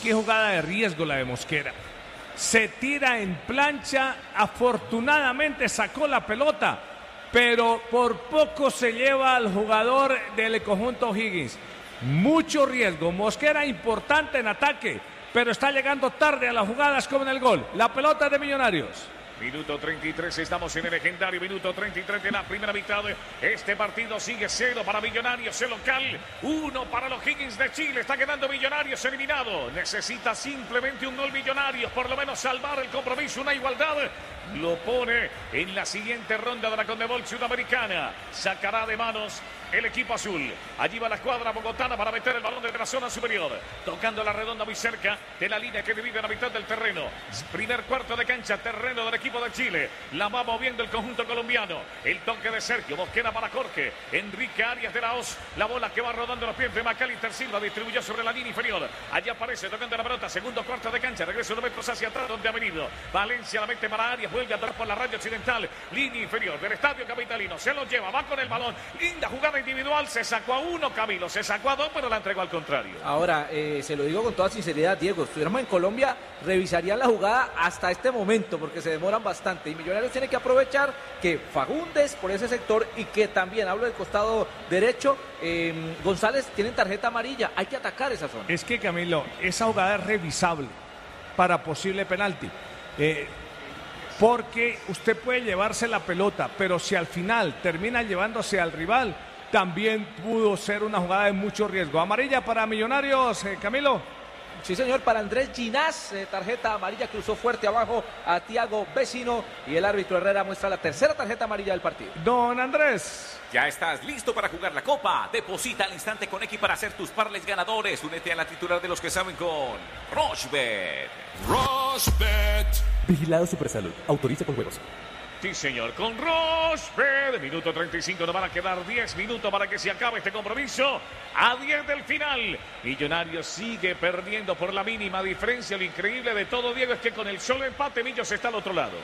qué jugada de riesgo la de Mosquera. Se tira en plancha, afortunadamente sacó la pelota, pero por poco se lleva al jugador del conjunto O'Higgins. Mucho riesgo. Mosquera importante en ataque, pero está llegando tarde a las jugadas como en el gol. La pelota de Millonarios. Minuto 33, estamos en el legendario minuto 33 de la primera mitad. Este partido sigue 0 para Millonarios, el local, 1 para los Higgins de Chile. Está quedando Millonarios eliminado. Necesita simplemente un gol Millonarios, por lo menos salvar el compromiso, una igualdad. Lo pone en la siguiente ronda de la Conmebol Sudamericana. Sacará de manos el equipo azul. Allí va la escuadra bogotana para meter el balón desde la zona superior, tocando la redonda muy cerca de la línea que divide la mitad del terreno. Primer cuarto de cancha, terreno del equipo de Chile. La va moviendo el conjunto colombiano. El toque de Sergio Mosquera para Jorge Enrique Arias de la Hoz. La bola que va rodando los pies de Macalister Silva, distribuyó sobre la línea inferior. Allí aparece tocando la pelota, segundo cuarto de cancha, regresa unos metros hacia atrás donde ha venido Valencia, la mete para Arias, vuelve a tocar por la raya occidental, línea inferior del estadio capitalino, se lo lleva, va con el balón, linda jugada individual, se sacó a uno Camilo, se sacó a dos, pero la entregó al contrario. Ahora, se lo digo con toda sinceridad, Diego, estuviéramos en Colombia, revisarían la jugada hasta este momento, porque se demoran bastante, y Millonarios tiene que aprovechar que Fagundes por ese sector, y que también, hablo del costado derecho, González tienen tarjeta amarilla, hay que atacar esa zona. Es que, Camilo, esa jugada es revisable para posible penalti. Porque usted puede llevarse la pelota, pero si al final termina llevándose al rival, también pudo ser una jugada de mucho riesgo. Amarilla para Millonarios, Camilo. Sí, señor, para Andrés Ginás, tarjeta amarilla, cruzó fuerte abajo a Tiago Vecino, y el árbitro Herrera muestra la tercera tarjeta amarilla del partido. Don Andrés. Ya estás listo para jugar la Copa. Deposita al instante con X para hacer tus parlays ganadores. Únete a la titular de los que saben con Rochebet. Rochebet. Vigilado Supersalud. Autoriza con juegos. Sí, señor, con Rochebet. Minuto 35, nos van a quedar 10 minutos para que se acabe este compromiso. A 10 del final. Millonarios sigue perdiendo por la mínima diferencia. Lo increíble de todo, Diego, es que con el solo empate Millos está al otro lado.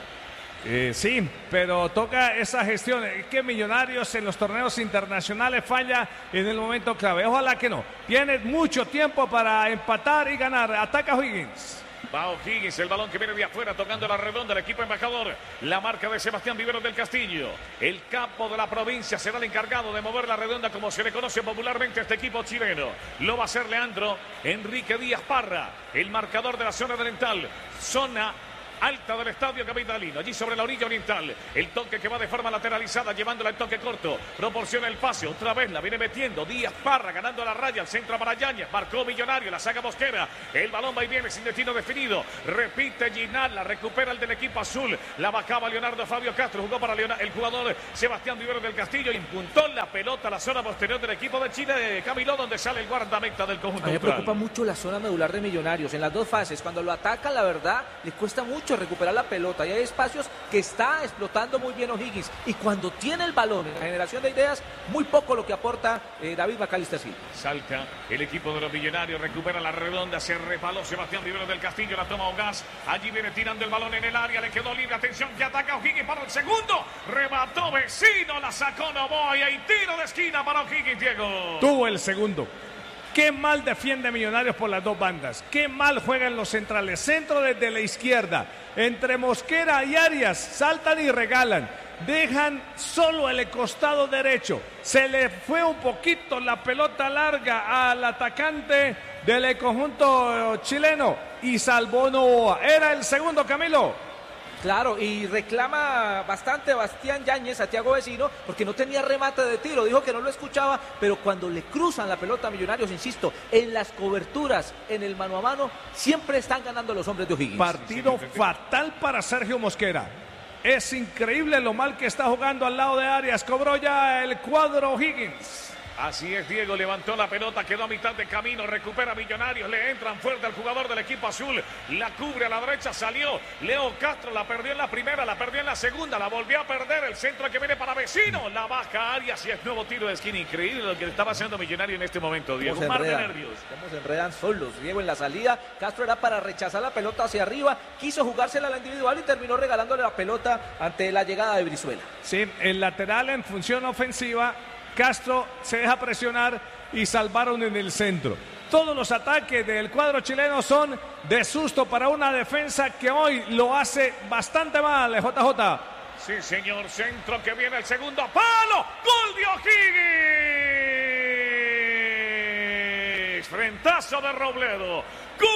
Sí, pero toca esa gestión. Es que Millonarios en los torneos internacionales falla en el momento clave. Ojalá que no. Tiene mucho tiempo para empatar y ganar. Ataca O'Higgins. Va O'Higgins, el balón que viene de afuera, tocando la redonda, el equipo embajador. La marca de Sebastián Viveros del Castillo. El capo de la provincia será el encargado de mover la redonda, como se le conoce popularmente a este equipo chileno. Lo va a hacer Leandro Enrique Díaz Parra, el marcador de la zona oriental. Zona alta del estadio capitalino, allí sobre la orilla oriental. El toque que va de forma lateralizada, llevándola el toque corto. Proporciona el pase, otra vez la viene metiendo Díaz Parra, ganando la raya, el centro para Yáñez. Marcó Millonario, la saca Mosquera. El balón va y viene sin destino definido. Repite Ginal, la recupera el del equipo azul. La bajaba Leonardo Fabio Castro, jugó para el jugador Sebastián Viveros del Castillo. Impuntó la pelota a la zona posterior del equipo de Chile, Camilo, donde sale el guardameta del conjunto. A mí me preocupa mucho la zona medular de Millonarios. En las dos fases, cuando lo atacan, la verdad, le cuesta mucho recuperar la pelota, y hay espacios que está explotando muy bien O'Higgins, y cuando tiene el balón en la generación de ideas, muy poco lo que aporta David Macalister Silva. Salta el equipo de los Millonarios, recupera la redonda, se resbaló Sebastián Viveros del Castillo, la toma Ogás, allí viene tirando el balón en el área, le quedó libre, atención que ataca O'Higgins para el segundo, remató Vecino, la sacó Novoa, y hay tiro de esquina para O'Higgins, Diego. Tuvo el segundo. Qué mal defiende Millonarios por las dos bandas. Qué mal juegan los centrales. Centro desde la izquierda. Entre Mosquera y Arias saltan y regalan. Dejan solo el costado derecho. Se le fue un poquito la pelota larga al atacante del conjunto chileno y salvó Novoa. Era el segundo, Camilo. Claro, y reclama bastante Bastián Yáñez a Tiago Vecino porque no tenía remate de tiro, dijo que no lo escuchaba, pero cuando le cruzan la pelota a Millonarios, insisto, en las coberturas, en el mano a mano, siempre están ganando los hombres de O'Higgins. Partido fatal para Sergio Mosquera. Es increíble lo mal que está jugando al lado de Arias, cobró ya el cuadro O'Higgins. Así es, Diego, levantó la pelota, quedó a mitad de camino, recupera Millonarios, le entran fuerte al jugador del equipo azul, la cubre a la derecha, salió Leo Castro, la perdió en la primera, la perdió en la segunda, la volvió a perder, el centro que viene para Vecino, la baja Arias y es nuevo tiro de esquina, increíble lo que le estaba haciendo Millonario en este momento, Diego, un mar de nervios. ¿Cómo se enredan solos? Diego en la salida, Castro era para rechazar la pelota hacia arriba, quiso jugársela a la individual y terminó regalándole la pelota ante la llegada de Brizuela. Sí, el lateral en función ofensiva, Castro se deja presionar y salvaron en el centro. Todos los ataques del cuadro chileno son de susto para una defensa que hoy lo hace bastante mal, JJ. Sí, señor, centro que viene el segundo palo. ¡Gol de O'Higgins! Frentazo de Robledo.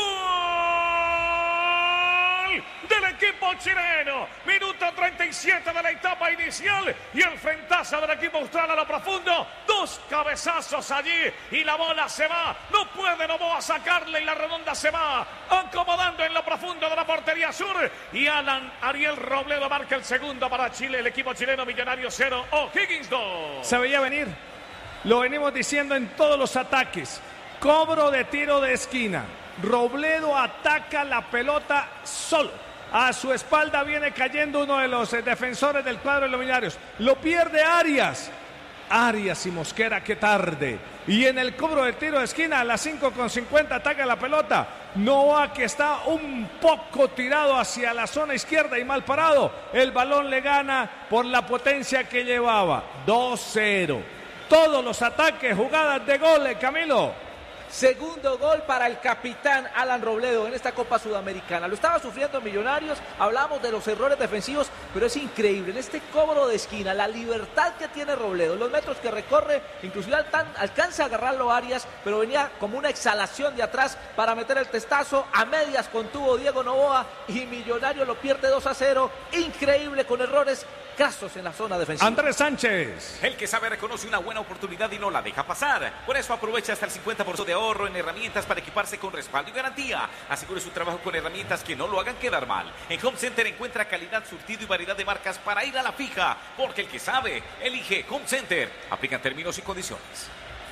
¡Gol del equipo chileno! Minuto 37 de la etapa inicial y el frentazo del equipo austral a lo profundo. Dos cabezazos allí y la bola se va. No puede Novoa sacarle y la redonda se va acomodando en lo profundo de la portería sur. Y Ariel Robledo marca el segundo para Chile. El equipo chileno, Millonarios 0, O'Higgins 2. Se veía venir. Lo venimos diciendo en todos los ataques. Cobro de tiro de esquina. Robledo ataca la pelota solo. A su espalda viene cayendo uno de los defensores del cuadro de los Millonarios. Lo pierde Arias. Arias y Mosquera, qué tarde. Y en el cobro de tiro de esquina a las 5:50 ataca la pelota. Novoa, que está un poco tirado hacia la zona izquierda y mal parado. El balón le gana por la potencia que llevaba. 2-0. Todos los ataques, jugadas de gol, Camilo. Segundo gol para el capitán Alan Robledo en esta Copa Sudamericana. Lo estaba sufriendo Millonarios, hablamos de los errores defensivos, pero es increíble en este cobro de esquina, la libertad que tiene Robledo, los metros que recorre, inclusive alcanza a agarrarlo Arias, pero venía como una exhalación de atrás para meter el testazo, a medias contuvo Diego Novoa y Millonarios lo pierde 2-0, increíble con errores casos en la zona defensiva. Andrés Sánchez. El que sabe reconoce una buena oportunidad y no la deja pasar. Por eso aprovecha hasta el 50% de ahorro en herramientas para equiparse con respaldo y garantía. Asegure su trabajo con herramientas que no lo hagan quedar mal. En Home Center encuentra calidad, surtido y variedad de marcas para ir a la fija. Porque el que sabe, elige Home Center. Aplican términos y condiciones.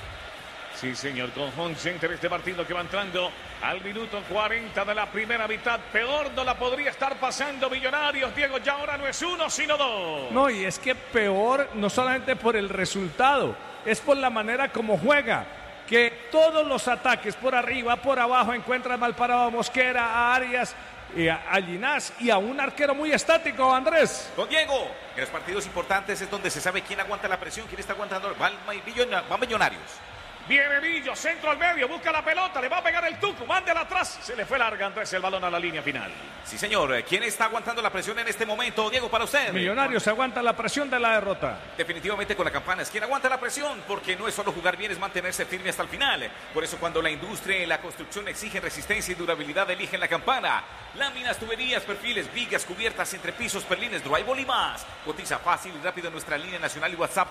Sí, señor, con Home Center este partido que va entrando al minuto 40 de la primera mitad. Peor no la podría estar pasando Millonarios, Diego. Ya ahora no es 1, sino 2. No, y es que peor no solamente por el resultado, es por la manera como juega. Que todos los ataques por arriba, por abajo, encuentran mal parado a Mosquera, a Arias, a Ginás y a un arquero muy estático, Andrés. Don Diego, en los partidos importantes es donde se sabe quién aguanta la presión, quién está aguantando. Va Millonarios. Viene Villo, centro al medio, busca la pelota, le va a pegar el Tucu, mándela atrás. Se le fue larga, Andrés, el balón a la línea final. Sí, señor. ¿Quién está aguantando la presión en este momento, Diego, para usted? Millonarios aguanta la presión de la derrota. Definitivamente con la campana es quien aguanta la presión, porque no es solo jugar bien, es mantenerse firme hasta el final. Por eso cuando la industria y la construcción exigen resistencia y durabilidad, eligen la campana. Láminas, tuberías, perfiles, vigas, cubiertas, entrepisos, perlines, drywall y más. Cotiza fácil y rápido en nuestra línea nacional y WhatsApp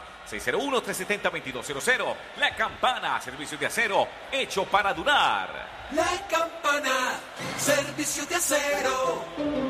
601-370-2200. La Campana, servicio de acero hecho para durar. La Campana, servicio de acero.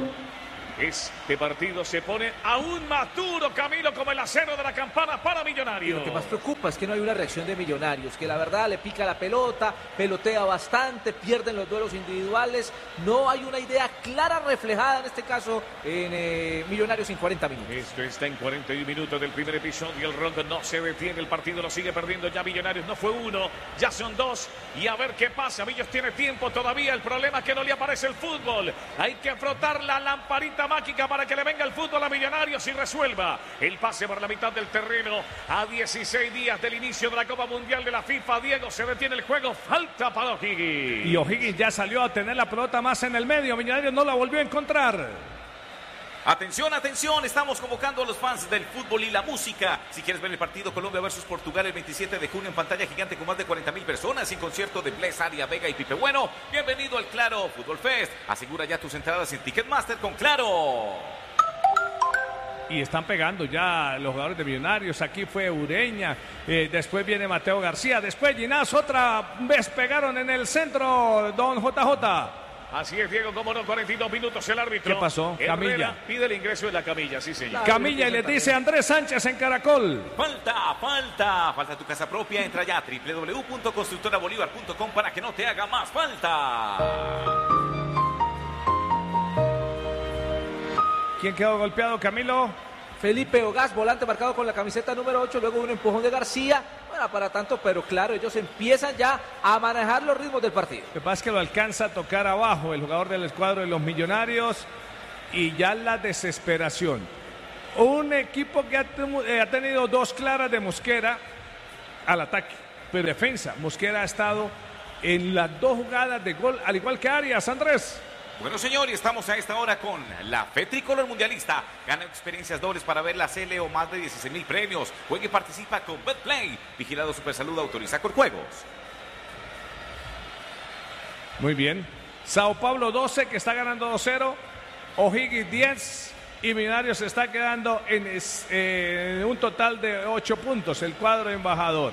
Este partido se pone aún más duro, Camilo, como el acero de la Campana para Y Millonarios. lo que más preocupa es que no hay una reacción de Millonarios, que la verdad le pica la pelota, pelotea bastante, pierden los duelos individuales, no hay una idea clara reflejada en este caso en Millonarios en 40 minutos. Esto está en 41 minutos del primer episodio. El rock no se detiene, el partido lo sigue perdiendo ya Millonarios. No fue 1, ya son 2. Y a ver qué pasa. Millos tiene tiempo todavía. El problema es que no le aparece el fútbol. Hay que frotar la lamparita mágica para que le venga el fútbol a Millonarios y resuelva. El pase por la mitad del terreno a 16 días del inicio de la Copa Mundial de la FIFA. Diego, se detiene el juego. Falta para O'Higgins. Y O'Higgins ya salió a tener la pelota más en el medio. Millonarios no la volvió a encontrar. Atención, atención, estamos convocando a los fans del fútbol y la música. Si quieres ver el partido Colombia versus Portugal el 27 de junio en pantalla gigante con más de 40,000 personas, sin concierto de Bless, Aria, Vega y Pipe Bueno, bienvenido al Claro Fútbol Fest. Asegura ya tus entradas en Ticketmaster con Claro. Y están pegando ya los jugadores de Millonarios. Aquí fue Ureña, después viene Mateo García, después Ginás, otra vez pegaron en el centro, don JJ. Así es, Diego, como no, 42 minutos el árbitro. ¿Qué pasó? Herrera Camilla. pide el ingreso de la camilla, sí, señor. Camilla y le dice Andrés Sánchez en Caracol. Falta tu casa propia. Entra ya a www.constructorabolívar.com para que no te haga más falta. ¿Quién quedó golpeado, Camilo? Felipe Ogaz, volante marcado con la camiseta número 8, luego un empujón de García. Bueno, para tanto, pero claro, ellos empiezan ya a manejar los ritmos del partido. Lo que pasa es que lo alcanza a tocar abajo el jugador del escuadro de los Millonarios y ya la desesperación. Un equipo que ha tenido dos claras de Mosquera al ataque, pero defensa. Mosquera ha estado en las 2 jugadas de gol, al igual que Arias, Andrés. Bueno, señor, y estamos a esta hora con la Fe Tricolor Mundialista. Gana experiencias dobles para ver la CL o más de 16,000 premios. Juega y participa con BetPlay. Vigilado Supersalud, autoriza con juegos. Muy bien. Sao Paulo 12, que está ganando 2-0. O'Higgins 10. Y Millonarios se está quedando en un total de 8 puntos. El cuadro embajador.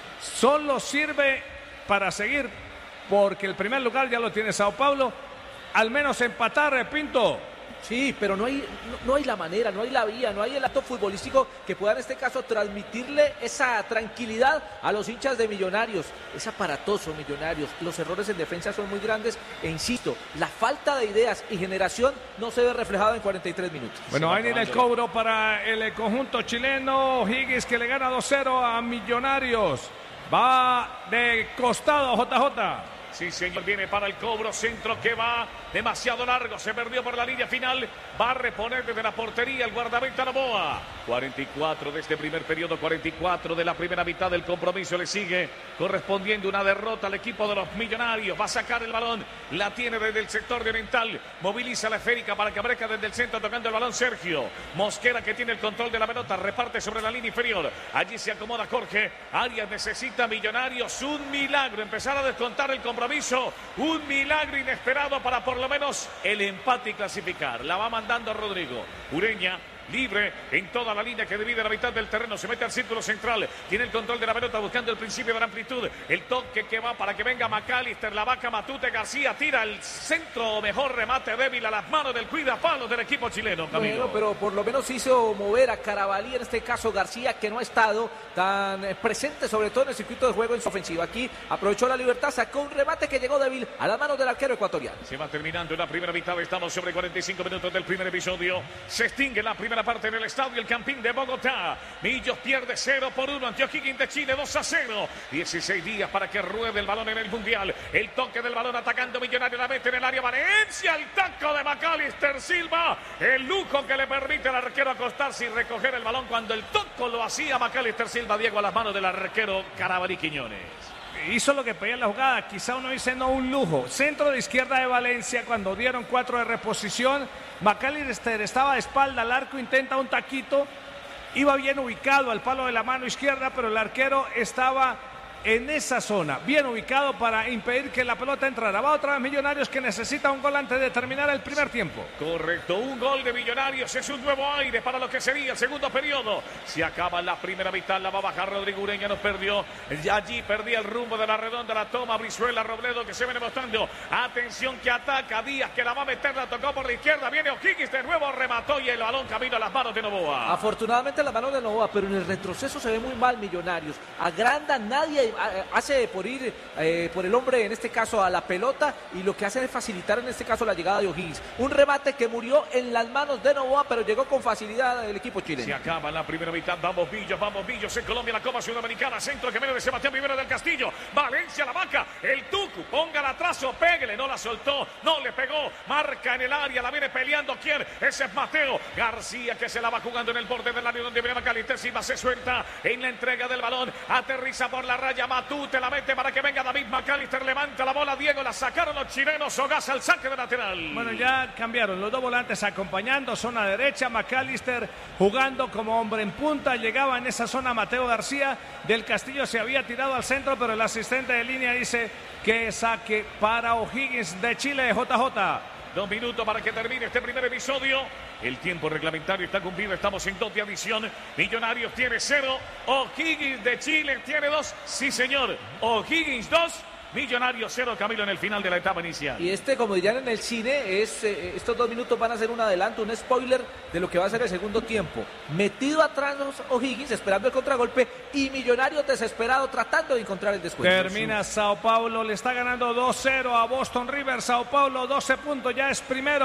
Solo sirve para seguir, porque el primer lugar ya lo tiene Sao Paulo. Al menos empatar, Pinto. Sí, pero no hay la manera, no hay la vía, no hay el acto futbolístico que pueda en este caso transmitirle esa tranquilidad a los hinchas de Millonarios. Es aparatoso Millonarios, los errores en defensa son muy grandes e insisto, la falta de ideas y generación no se ve reflejada en 43 minutos. Bueno, ahí viene el cobro para el conjunto chileno. Higgins que le gana 2-0 a Millonarios. Va de costado JJ. Sí, señor, viene para el cobro, centro que va demasiado largo, se perdió por la línea final, va a reponer desde la portería el guardameta Novoa. 44 de este primer periodo, 44 de la primera mitad del compromiso, le sigue correspondiendo una derrota al equipo de los Millonarios, va a sacar el balón, la tiene desde el sector de oriental, moviliza la esférica para que aparezca desde el centro tocando el balón Sergio Mosquera, que tiene el control de la pelota, reparte sobre la línea inferior, allí se acomoda Jorge, Arias necesita Millonarios, un milagro, empezar a descontar el compromiso. Un milagro inesperado para por lo menos el empate y clasificar. La va mandando Rodrigo Ureña. Libre en toda la línea que divide la mitad del terreno, se mete al círculo central, tiene el control de la pelota buscando el principio de la amplitud, el toque que va para que venga McAllister, la vaca Matute, García tira el centro, mejor remate débil a las manos del cuidapalos del equipo chileno, Camilo. Bueno, pero por lo menos hizo mover a Carabalí, en este caso García, que no ha estado tan presente, sobre todo en el circuito de juego en su ofensiva. Aquí aprovechó la libertad, sacó un remate que llegó débil a las manos del arquero ecuatoriano. Se va terminando la primera mitad, estamos sobre 45 minutos del primer episodio, se extingue la primera parte en el estadio El Campín de Bogotá. Millos pierde 0-1 ante O'Higgins de Chile, 2-0. 16 días para que ruede el balón en el Mundial. El toque del balón atacando Millonario, la mete en el área Valencia. El taco de McAllister Silva. El lujo que le permite al arquero acostarse y recoger el balón cuando el toco lo hacía McAllister Silva, Diego, a las manos del arquero Carabalí Quiñones. Hizo lo que pedía la jugada, quizá uno dice no un lujo. Centro de izquierda de Valencia cuando dieron 4 de reposición. McAllister estaba de espalda al arco, intenta un taquito. Iba bien ubicado al palo de la mano izquierda, pero el arquero estaba en esa zona, bien ubicado para impedir que la pelota entrara. Va otra vez Millonarios, que necesita un gol antes de terminar el primer tiempo. Correcto, un gol de Millonarios es un nuevo aire para lo que sería el segundo periodo. Se acaba la primera mitad, la va a bajar Rodrigo Ureña, nos perdió. Allí perdía el rumbo de la redonda, la toma Brizuela, Robledo que se viene mostrando. Atención que ataca Díaz, que la va a meter, la tocó por la izquierda, viene O'Higgins de nuevo, remató y el balón camino a las manos de Novoa. Afortunadamente las manos de Novoa, pero en el retroceso se ve muy mal Millonarios. Agranda, nadie hace por ir por el hombre, en este caso a la pelota, y lo que hace es facilitar en este caso la llegada de O'Higgins. Un remate que murió en las manos de Novoa, pero llegó con facilidad el equipo chileno. Se acaba la primera mitad, vamos Billos en Colombia, la Copa Sudamericana, centro que viene de Sebastián Rivera del Castillo, Valencia, la vaca, el Tucu, ponga el atraso, pégale, no la soltó, no le pegó, marca en el área, la viene peleando, ¿quién? Ese es Mateo García, que se la va jugando en el borde del área donde viene McAllister Silva, se suelta en la entrega del balón, aterriza por la raya, Matute la mete para que venga David McAllister, levanta la bola, Diego, la sacaron los chilenos, Ogasa al saque de lateral. Bueno, ya cambiaron los dos volantes acompañando, zona derecha, McAllister jugando como hombre en punta, llegaba en esa zona Mateo García, del Castillo se había tirado al centro, pero el asistente de línea dice que saque para O'Higgins de Chile, JJ. 2 minutos para que termine este primer episodio. El tiempo reglamentario está cumplido. Estamos en 2 de adición. Millonarios tiene 0. O'Higgins de Chile tiene 2. Sí, señor. O'Higgins 2. Millonarios 0, Camilo, en el final de la etapa inicial. Y como dirían en el cine, estos 2 minutos van a ser un adelanto, un spoiler de lo que va a ser el segundo tiempo. Metido atrás O'Higgins, esperando el contragolpe, y Millonarios desesperado, tratando de encontrar el descuento. Termina Sao Paulo, le está ganando 2-0 a Boston River. Sao Paulo 12 puntos, ya es primero.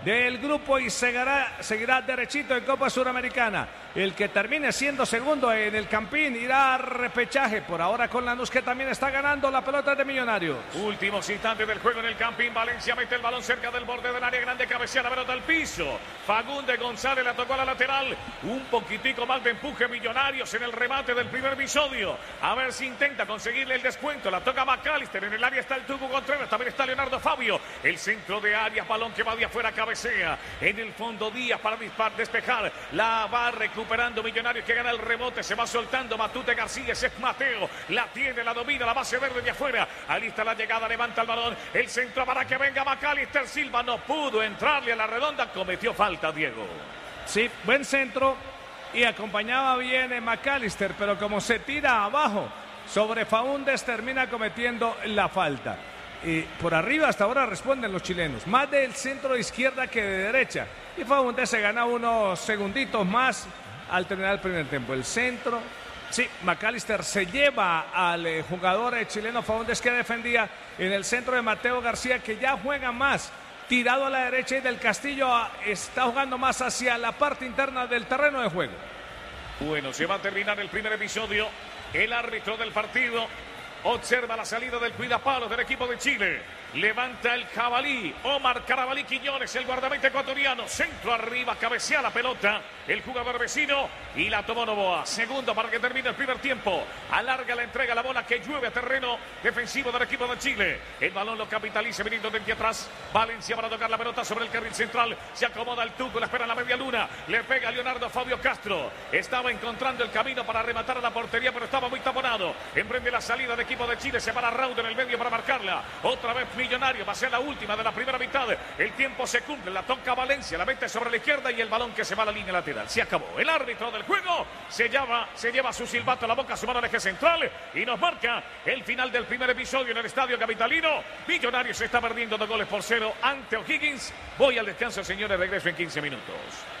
del grupo y seguirá derechito en Copa Suramericana. El que termine siendo segundo en el Campín irá a repechaje. Por ahora con Lanús, que también está ganando la pelota de Millonarios. Últimos instantes del juego en el Campín. Valencia mete el balón cerca del borde del área grande, cabecea la pelota al piso. Fagundes González la tocó a la lateral. Un poquitico más de empuje Millonarios en el remate del primer episodio. A ver si intenta conseguirle el descuento. La toca McAllister. En el área está el Tubo Contreras. También está Leonardo Fabio. El centro de Arias, balón que va de afuera, cabecea. En el fondo Díaz para despejar. La va recuperando Millonarios, que gana el rebote. Se va soltando Matute García. Ese es Mateo. La tiene, la domina, la base verde de afuera. Alista la llegada, levanta el balón. El centro para que venga McAllister. Silva no pudo entrarle a la redonda. Cometió falta, Diego. Sí, buen centro. Y acompañaba bien McAllister. Pero como se tira abajo sobre Faúndez, termina cometiendo la falta. Por arriba hasta ahora responden los chilenos. Más del centro de izquierda que de derecha. Y Faúndez se gana unos segunditos más al terminar el primer tiempo. El centro. Sí, McAllister se lleva al jugador chileno Faúndez, que defendía en el centro de Mateo García, que ya juega más tirado a la derecha, y del Castillo está jugando más hacia la parte interna del terreno de juego. Bueno, se va a terminar el primer episodio. El árbitro del partido observa la salida del cuidapalos del equipo de Chile. Levanta el jabalí. Omar Carabalí Quiñones, el guardameta ecuatoriano. Centro arriba, cabecea la pelota el jugador vecino y la tomó Novoa. Segundo para que termine el primer tiempo. Alarga la entrega, la bola que llueve a terreno defensivo del equipo de Chile. El balón lo capitaliza viniendo desde atrás. Valencia para tocar la pelota sobre el carril central. Se acomoda el Tuco, la espera en la media luna. Le pega a Leonardo Fabio Castro. Estaba encontrando el camino para rematar a la portería, pero estaba muy taponado. Emprende la salida del equipo de Chile. Se para Raúl en el medio para marcarla. Otra vez Millonario. Va a ser la última de la primera mitad. El tiempo se cumple. La toca Valencia. La mete sobre la izquierda y el balón que se va a la línea lateral. Se acabó. El árbitro del juego se lleva su silbato a la boca, su mano al eje central y nos marca el final del primer episodio en el Estadio Capitalino. Millonarios se está perdiendo 2-0 ante O'Higgins. Voy al descanso, señores. Regreso en 15 minutos.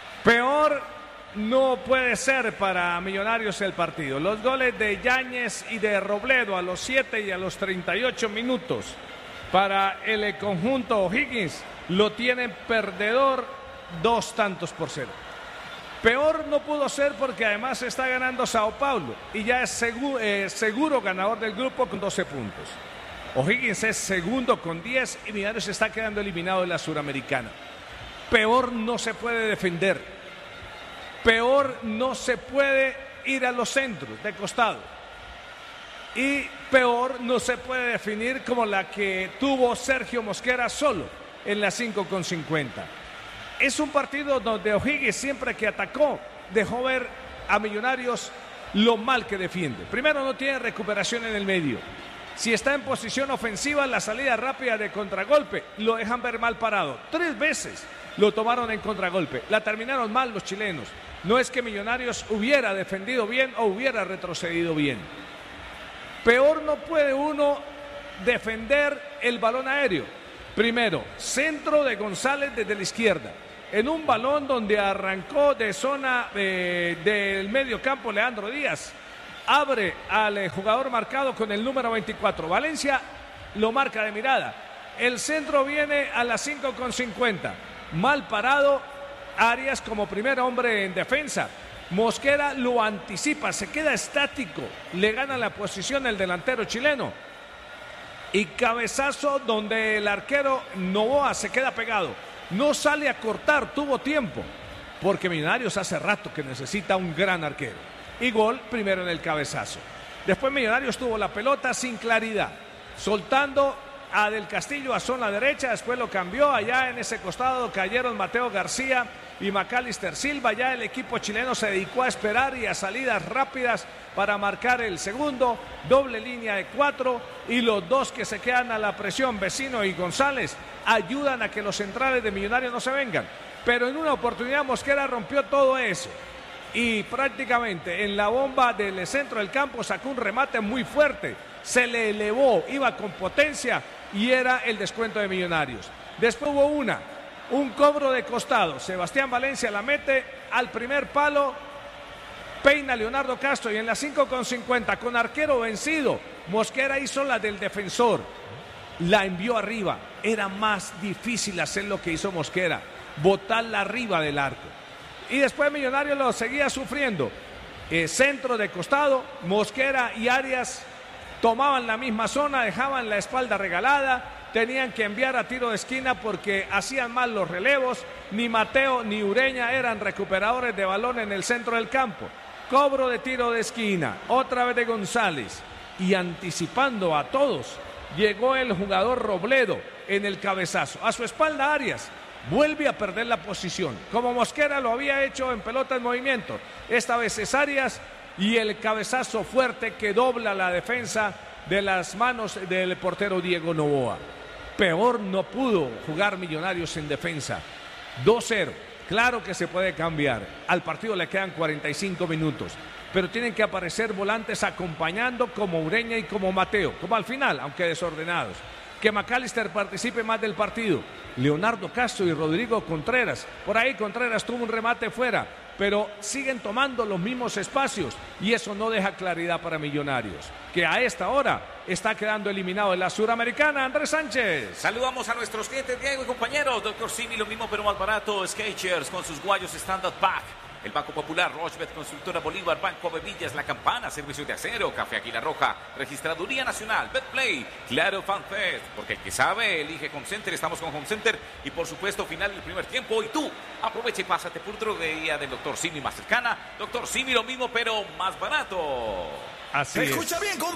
Peor no puede ser para Millonarios el partido. Los goles de Yáñez y de Robledo a los 7 y a los 38 minutos para el conjunto O'Higgins lo tienen perdedor 2-0. Peor no pudo ser porque además está ganando Sao Paulo y ya es seguro ganador del grupo con 12 puntos. O'Higgins es segundo con 10 y Millonarios se está quedando eliminado de la Suramericana. Peor no se puede defender. Peor no se puede ir a los centros de costado. Y peor no se puede definir como la que tuvo Sergio Mosquera solo en la 5:50. Es un partido donde O'Higgins, siempre que atacó, dejó ver a Millonarios lo mal que defiende. Primero, no tiene recuperación en el medio. Si está en posición ofensiva, la salida rápida de contragolpe lo dejan ver mal parado. 3 veces lo tomaron en contragolpe. La terminaron mal los chilenos. No es que Millonarios hubiera defendido bien o hubiera retrocedido bien. Peor no puede uno defender el balón aéreo. Primero, centro de González desde la izquierda. En un balón donde arrancó de zona del medio campo Leandro Díaz. Abre al jugador marcado con el número 24. Valencia lo marca de mirada. El centro viene a las 5:50. Mal parado Arias como primer hombre en defensa. Mosquera lo anticipa, se queda estático. Le gana la posición el delantero chileno. Y cabezazo donde el arquero Novoa se queda pegado. No sale a cortar, tuvo tiempo. Porque Millonarios hace rato que necesita un gran arquero. Y gol primero en el cabezazo. Después Millonarios tuvo la pelota sin claridad. Soltando a Del Castillo a zona derecha. Después lo cambió. Allá en ese costado cayeron Mateo García y McAllister Silva. Ya el equipo chileno se dedicó a esperar y a salidas rápidas para marcar el segundo. Doble línea de 4 y los dos que se quedan a la presión, Vecino y González, ayudan a que los centrales de Millonarios no se vengan. Pero en una oportunidad Mosquera rompió todo eso y prácticamente en la bomba del centro del campo sacó un remate muy fuerte. Se le elevó, iba con potencia y era el descuento de Millonarios. Después hubo un cobro de costado. Sebastián Valencia la mete al primer palo. Peina Leonardo Castro y en la 5:50 con arquero vencido. Mosquera hizo la del defensor. La envió arriba. Era más difícil hacer lo que hizo Mosquera. botarla arriba del arco. Y después Millonarios lo seguía sufriendo. Centro de costado, Mosquera y Arias tomaban la misma zona, dejaban la espalda regalada, tenían que enviar a tiro de esquina porque hacían mal los relevos. Ni Mateo ni Ureña eran recuperadores de balón en el centro del campo. Cobro de tiro de esquina, otra vez de González, y anticipando a todos, llegó el jugador Robledo en el cabezazo. A su espalda Arias vuelve a perder la posición, como Mosquera lo había hecho en pelota en movimiento. Esta vez es Arias y el cabezazo fuerte que dobla la defensa de las manos del portero Diego Noboa. Peor no pudo jugar Millonarios en defensa. 2-0. Claro que se puede cambiar. Al partido le quedan 45 minutos. Pero tienen que aparecer volantes acompañando como Ureña y como Mateo. Como al final, aunque desordenados. Que McAllister participe más del partido. Leonardo Castro y Rodrigo Contreras. Por ahí Contreras tuvo un remate fuera. Pero siguen tomando los mismos espacios. Y eso no deja claridad para Millonarios. Que a esta hora está quedando eliminado de la Suramericana. Andrés Sánchez. Saludamos a nuestros clientes, Diego y compañeros. Dr. Simi, lo mismo pero más barato. Skechers con sus guayos Standard Pack. El Banco Popular, Rochbet, Constructora Bolívar, Banco Bevillas, La Campana, Servicios de Acero, Café Águila Roja, Registraduría Nacional, BetPlay, Claro FanFest, porque el que sabe elige Home Center. Estamos con Home Center y por supuesto final del primer tiempo. Y tú, aprovecha y pásate por droguería del Dr. Simi más cercana. Dr. Simi, lo mismo pero más barato. Así es. Escucha bien,